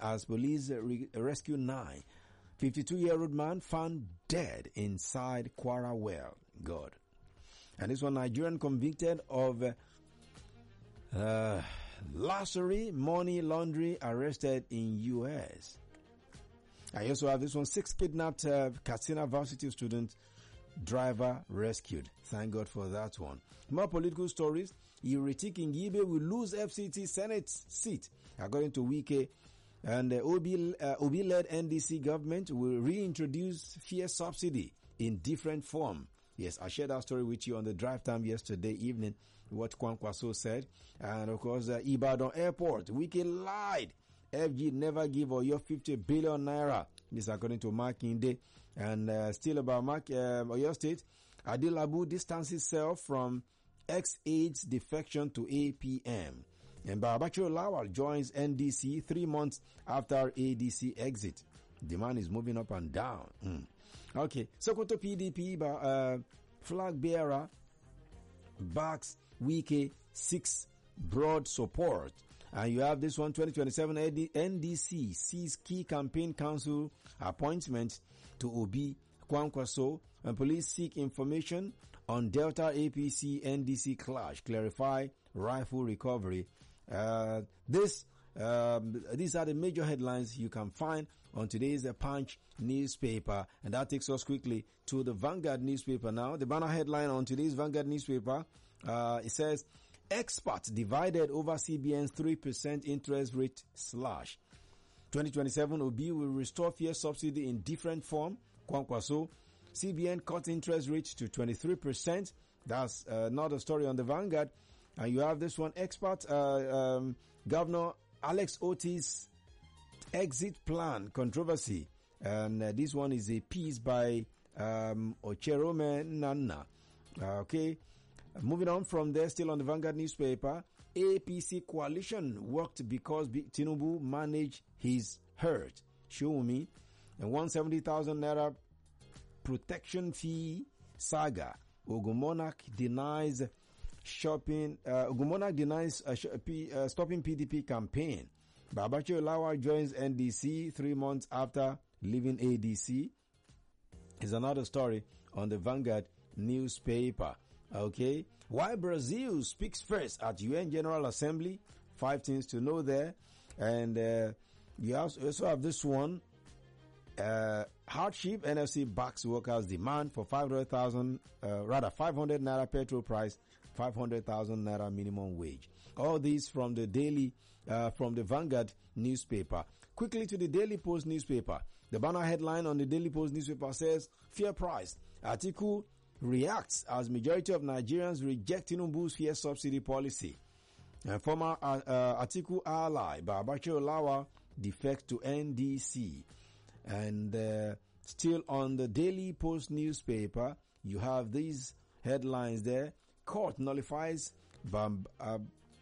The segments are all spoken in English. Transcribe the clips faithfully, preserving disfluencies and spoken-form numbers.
as police re- rescue nine. fifty-two-year-old man found dead inside Kwara well. God. And this one, Nigerian convicted of uh, uh, larceny, money laundering, arrested in U S. I also have this one, six kidnapped uh, Katsina varsity student driver rescued. Thank God for that one. More political stories. Ireti Kingibe will lose F C T Senate seat, according to Wike. And the Obi, uh, Obi-led N D C government will reintroduce fuel subsidy in different form. Yes, I shared that story with you on the drive time yesterday evening, what Kwankwaso said. And of course, uh, Ibadan Airport, Wike lied. F G never give Oyo fifty billion naira. This according to Mark Inde. And uh, still about Mark, uh, Oyo State, Adilabu distances self from ex-AIDS defection to A P M. And Babachiro Lawal joins N D C three months after A D C exit. Demand is moving up and down. Mm. Okay, Sokoto P D P uh, flag bearer backs Wike six broad support. And you have this one, twenty twenty-seven N D C sees key campaign council appointment to Obi Kwankwaso, and police seek information on Delta A P C N D C clash, clarify rifle recovery. Uh, this, um, these are the major headlines you can find on today's uh, Punch newspaper, and that takes us quickly to the Vanguard newspaper now. The banner headline on today's Vanguard newspaper, uh, it says, experts divided over C B N's three percent interest rate slash. twenty twenty-seven, Obi will restore fuel subsidy in different form. Kwankwaso, C B N cut interest rate to twenty-three percent. That's uh, not a story on the Vanguard. And you have this one, expert, uh, um, Governor Alex Otis exit plan controversy. And uh, this one is a piece by um, Ocherome Nana. Uh, okay. Moving on from there, still on the Vanguard newspaper, A P C coalition worked because Tinubu managed his hurt. Show me. And one hundred seventy thousand naira protection fee saga. Ogumonak denies shopping. Uh, Ogumonak denies uh, sh- P, uh, stopping P D P campaign. Babachiro Lawal joins N D C three months after leaving A D C. Is another story on the Vanguard newspaper. Okay. Why Brazil speaks first at U N General Assembly. Five things to know there. And uh, you also have this one. Uh, hardship, N F C backs workers' demand for five hundred thousand, uh, rather five hundred naira petrol price, five hundred thousand naira minimum wage. All these from the daily, uh, from the Vanguard newspaper. Quickly to the Daily Post newspaper. The banner headline on the Daily Post newspaper says, fair price. Atiku reacts as majority of Nigerians reject Tinubu's fuel subsidy policy. And former uh, uh, Atiku ally Babachiro Lawal defects to N D C. And uh, still on the Daily Post newspaper, you have these headlines there. Court nullifies Bab- uh,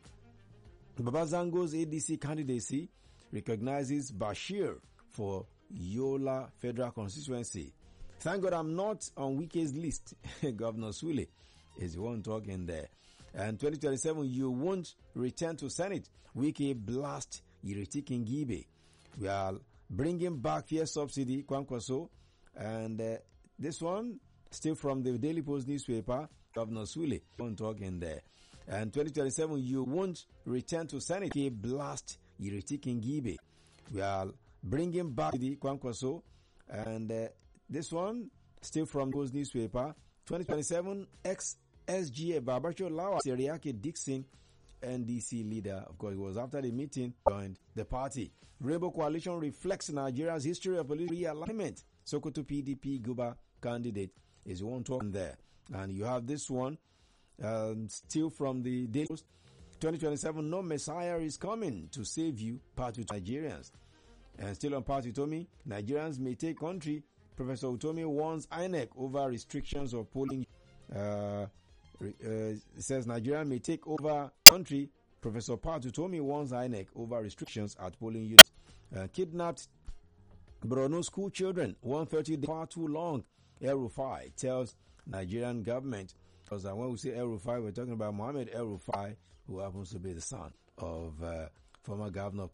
Babazango's A D C candidacy, recognizes Bashir for Yola Federal Constituency. Thank God I'm not on Wike's list. Governor Sule is the one talking there. And twenty twenty-seven, you won't return to Senate. Wike blast Ireti Kingibe. We are bringing back fuel subsidy, Kwankwaso. And uh, this one, still from the Daily Post newspaper, Governor Sule, one talking there. And twenty twenty-seven, you won't return to Senate. Wike blast Ireti Kingibe. We are bringing back the Kwankwaso. And uh, this one, still from the Post newspaper, twenty twenty-seven, ex-S G A Babachiro Lawal, Seriake Dixon, N D C leader, of course, it was after the meeting, joined the party. Rainbow Coalition reflects Nigeria's history of political realignment. Sokoto P D P Guba candidate is one talking there. And you have this one, um, still from the Daily Post, twenty twenty-seven, no Messiah is coming to save you, party to Nigerians. And still on party Utomi, Nigerians may take country. Professor Utomi warns I N E C over restrictions of polling. Uh, Uh, it says Nigeria may take over country. Professor Pat Utomi warns I N E C over restrictions at polling units. Uh, kidnapped Borno school children, one hundred thirty days far too long. El Rufai tells Nigerian government. Because uh, when we say El Rufai, we're talking about Mohammed El Rufai, who happens to be the son of uh, former governor of